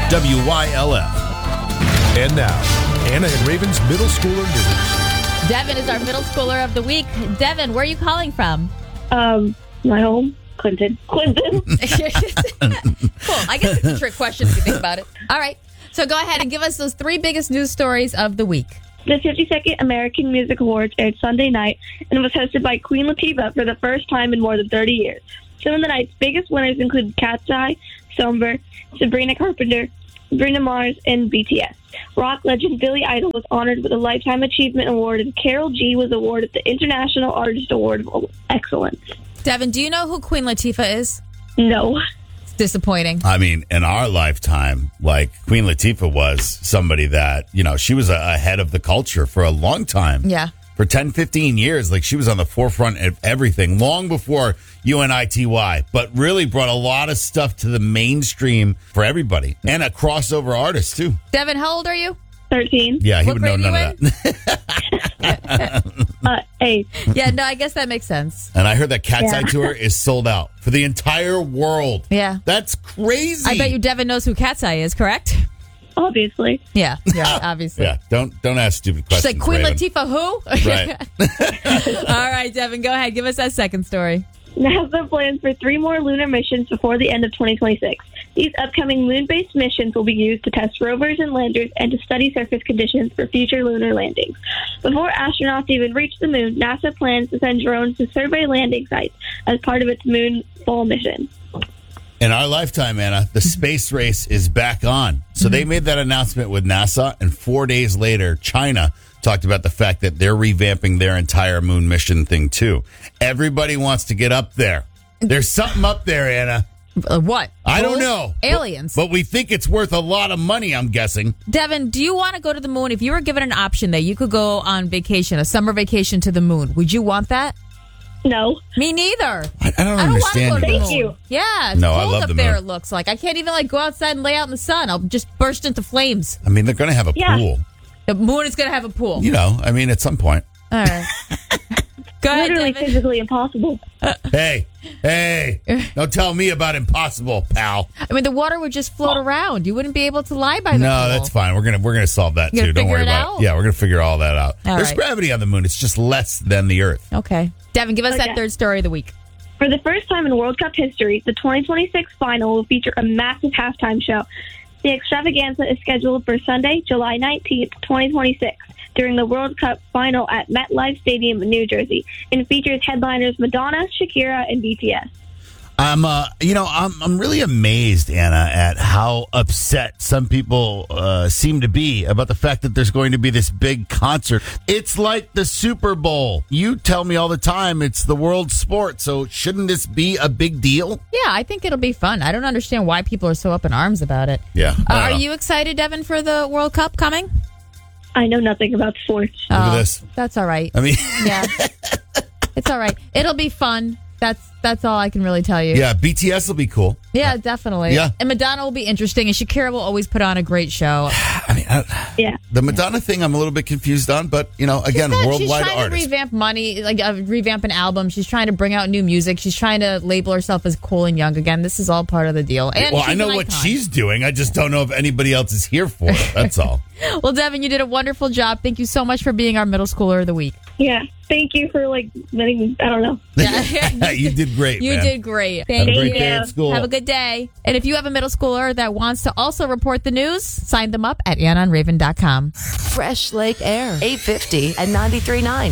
WYLF. And now, Anna and Raven's Middle Schooler News. Devin is our middle schooler of the week. Devin, where are you calling from? My home, Clinton. Cool. I guess it's a trick question if you think about it. All right. So go ahead and give us those 3 biggest news stories of the week. The 52nd American Music Awards aired Sunday night and was hosted by Queen Latifah for the first time in more than 30 years. Some of the night's biggest winners include Cat's Eye, Somber, Sabrina Carpenter, Bruno Mars, and BTS. Rock legend Billy Idol was honored with a Lifetime Achievement Award, and Karol G was awarded the International Artist Award of Excellence. Devin, do you know who Queen Latifah is? No. It's disappointing. I mean, in our lifetime, like Queen Latifah was somebody that, she was ahead of the culture for a long time. Yeah. For 10, 15 years, like she was on the forefront of everything long before UNITY, but really brought a lot of stuff to the mainstream for everybody and a crossover artist, too. Devin, how old are you? 13. Yeah, he What would know grade none of that. 8. Yeah, no, I guess that makes sense. And I heard that Cat's Eye tour is sold out for the entire world. Yeah. That's crazy. I bet you Devin knows who Cat's Eye is, correct? Obviously. Yeah, obviously. Yeah, don't ask stupid questions. She's like, Queen Raven. Latifah who? Right. All right, Devin, go ahead. Give us that second story. NASA plans for 3 more lunar missions before the end of 2026. These upcoming moon-based missions will be used to test rovers and landers and to study surface conditions for future lunar landings. Before astronauts even reach the moon, NASA plans to send drones to survey landing sites as part of its moon fall mission. In our lifetime, Anna, the space race is back on. So they made that announcement with NASA, and 4 days later, China talked about the fact that they're revamping their entire moon mission thing, too. Everybody wants to get up there. There's something up there, Anna. What? I don't know. Aliens. But we think it's worth a lot of money, I'm guessing. Devin, do you want to go to the moon? If you were given an option that you could go on vacation, a summer vacation to the moon, would you want that? No. Me neither. I don't I don't want to understand. go to the Thank moon. you. Yeah, it's No, I cold love up the there, moon. it looks like. I can't even go outside and lay out in the sun. I'll just burst into flames. I mean, they're going to have a pool. The moon is going to have a pool. At some point. All right. Go ahead, Literally Devin. physically impossible. Hey, don't tell me about impossible, pal. I mean, the water would just float around. You wouldn't be able to lie by the No, pool. that's fine. We're gonna solve that You gonna too. Don't figure worry it about out? it. Yeah, we're gonna figure all that out. All There's right. gravity on the moon. It's just less than the Earth. Okay. Devin, give us that Okay. third story of the week. For the first time in World Cup history, the 2026 final will feature a massive halftime show. The extravaganza is scheduled for Sunday, July 19th, 2026, during the World Cup final at MetLife Stadium in New Jersey, and features headliners Madonna, Shakira, and BTS. I'm really amazed, Anna, at how upset some people seem to be about the fact that there's going to be this big concert. It's like the Super Bowl. You tell me all the time it's the world sport, so shouldn't this be a big deal? Yeah, I think it'll be fun. I don't understand why people are so up in arms about it. Yeah. Are you excited, Devin, for the World Cup coming? I know nothing about sports. Look at this. That's all right. I mean, Yeah. It's all right. It'll be fun. That's all I can really tell you. yeah, BTS will be cool. Yeah, definitely. Yeah. And Madonna will be interesting, and Shakira will always put on a great show. Yeah. The Madonna thing I'm a little bit confused on, but, again, she's worldwide trying artist. to revamp an album. She's trying to bring out new music. She's trying to label herself as cool and young again. This is all part of the deal. And Well, she's I know an what icon. she's doing. I just don't know if anybody else is here for it. That's all. Well, Devin, you did a wonderful job. Thank you so much for being our middle schooler of the week. Yeah. Thank you for, letting, I don't know. Yeah. You did great, You man. did great. Have Thank a great you. day at school. Have a good day. And if you have a middle schooler that wants to also report the news, sign them up at AnnonRaven.com. Fresh Lake Air, 850 and 93.9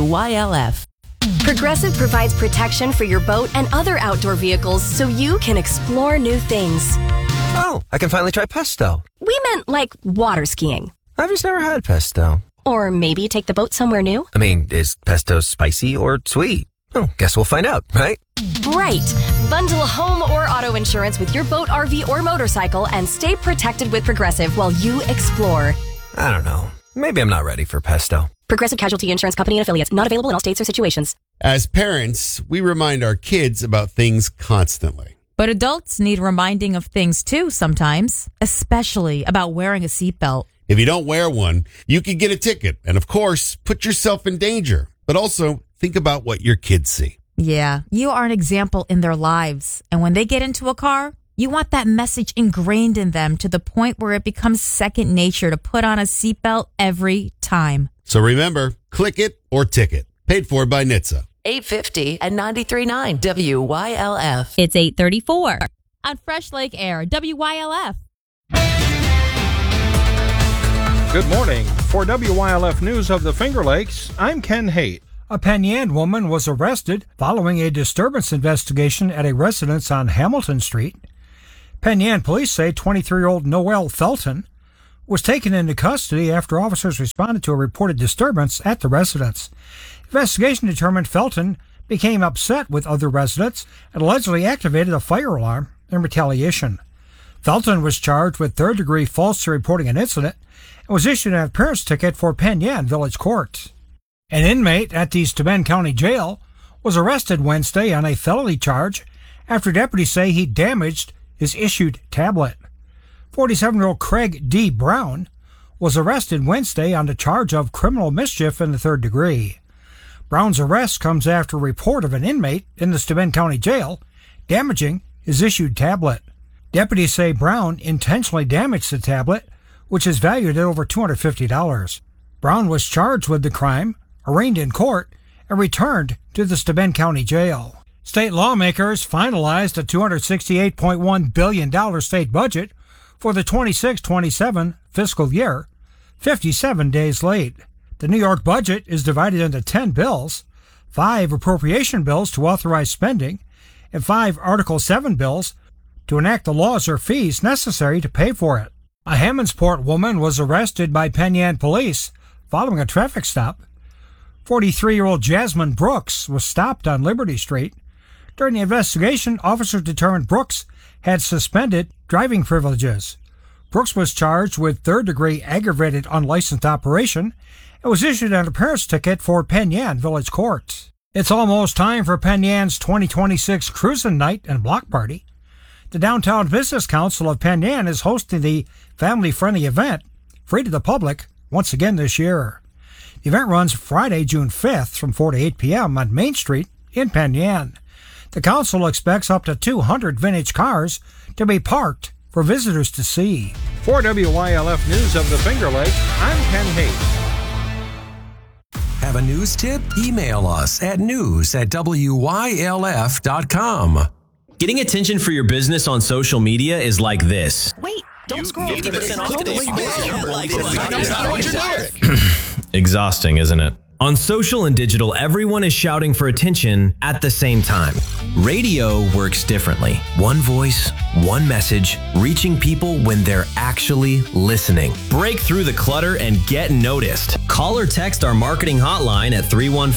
WYLF. Progressive provides protection for your boat and other outdoor vehicles so you can explore new things. Oh, I can finally try pesto. We meant like water skiing. I've just never had pesto. Or maybe take the boat somewhere new. I mean, is pesto spicy or sweet? Oh, guess we'll find out, right? Right. Bundle home or auto insurance with your boat, RV, or motorcycle and stay protected with Progressive while you explore. I don't know. Maybe I'm not ready for pesto. Progressive Casualty Insurance Company and Affiliates. Not available in all states or situations. As parents, we remind our kids about things constantly. But adults need reminding of things too sometimes, especially about wearing a seatbelt. If you don't wear one, you could get a ticket and, of course, put yourself in danger. But also, think about what your kids see. Yeah, you are an example in their lives. And when they get into a car, You want that message ingrained in them to the point where it becomes second nature to put on a seatbelt every time. So remember, click it or ticket. Paid for by NHTSA. 850 and 93.9 WYLF. It's 8:34 on Fresh Lake Air, WYLF. Good morning. For WYLF News of the Finger Lakes, I'm Ken Haight. A Penn Yan woman was arrested following a disturbance investigation at a residence on Hamilton Street. Penn Yan police say 23-year-old Noelle Felton was taken into custody after officers responded to a reported disturbance at the residence. Investigation determined Felton became upset with other residents and allegedly activated a fire alarm in retaliation. Felton was charged with third-degree falsely reporting an incident and was issued an appearance ticket for Penn Yan Village Court. An inmate at the Steuben County Jail was arrested Wednesday on a felony charge after deputies say he damaged his issued tablet. 47-year-old Craig D. Brown was arrested Wednesday on the charge of criminal mischief in the third degree. Brown's arrest comes after a report of an inmate in the Steuben County Jail damaging his issued tablet. Deputies say Brown intentionally damaged the tablet, which is valued at over $250. Brown was charged with the crime, arraigned in court, and returned to the Steuben County Jail. State lawmakers finalized a $268.1 billion state budget for the 26-27 fiscal year, 57 days late. The New York budget is divided into 10 bills, 5 appropriation bills to authorize spending, and 5 Article 7 bills to enact the laws or fees necessary to pay for it. A Hammondsport woman was arrested by Penn Yan police following a traffic stop. 43-year-old Jasmine Brooks was stopped on Liberty Street. During the investigation, officers determined Brooks had suspended driving privileges. Brooks was charged with third-degree aggravated unlicensed operation and was issued an appearance ticket for Penn Yan Village Court. It's almost time for Penn Yan's 2026 Cruisin' Night and Block Party. The Downtown Business Council of Penn Yan is hosting the family-friendly event, free to the public, once again this year. The event runs Friday, June 5th from 4 to 8 p.m. on Main Street in Penn Yan. The council expects up to 200 vintage cars to be parked for visitors to see. For WYLF News of the Finger Lakes, I'm Ken Haight. Have a news tip? Email us at news@wylf.com. Getting attention for your business on social media is like this. Wait, don't scroll. Exhausting, isn't it? On social and digital, everyone is shouting for attention at the same time. Radio works differently. One voice, one message, reaching people when they're actually listening. Break through the clutter and get noticed. Call or text our marketing hotline at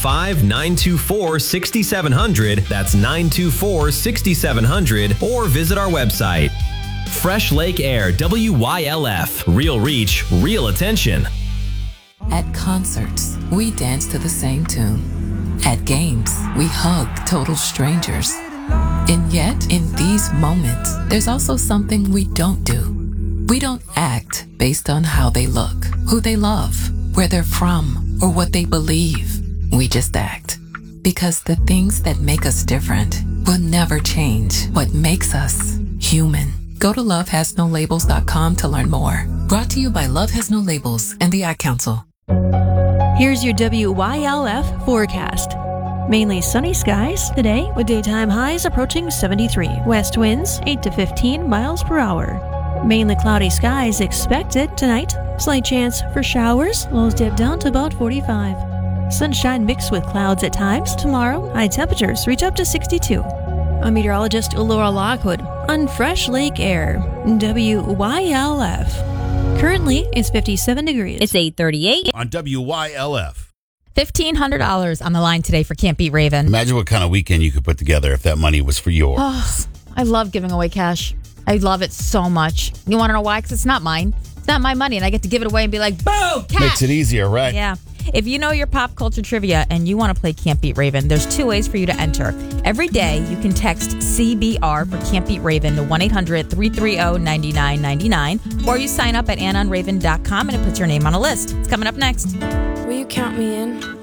315-924-6700. That's 924-6700. Or visit our website. Fresh Lake Air, WYLF. Real reach, real attention. At concerts, we dance to the same tune. At games, we hug total strangers. And yet, in these moments, there's also something we don't do. We don't act based on how they look, who they love, where they're from, or what they believe. We just act. Because the things that make us different will never change what makes us human. Go to lovehasnolabels.com to learn more. Brought to you by Love Has No Labels and the Ad Council. Here's your WYLF forecast. Mainly sunny skies today with daytime highs approaching 73. West winds 8 to 15 miles per hour. Mainly cloudy skies expected tonight. Slight chance for showers. Lows dip down to about 45. Sunshine mixed with clouds at times. Tomorrow, high temperatures reach up to 62. I'm meteorologist Laura Lockwood on Fresh Lake Air, WYLF. Currently, it's 57 degrees. It's 8:38 on WYLF. $1,500 on the line today for Can't Beat Raven. Imagine what kind of weekend you could put together if that money was for yours. Oh, I love giving away cash. I love it so much. You want to know why? Because it's not mine. It's not my money, and I get to give it away and be like, boom, cash. Makes it easier, right? Yeah. If you know your pop culture trivia and you want to play Can't Beat Raven, there's 2 ways for you to enter. Every day, you can text CBR for Can't Beat Raven to 1-800-330-9999, or you sign up at AnnonRaven.com and it puts your name on a list. It's coming up next. Will you count me in?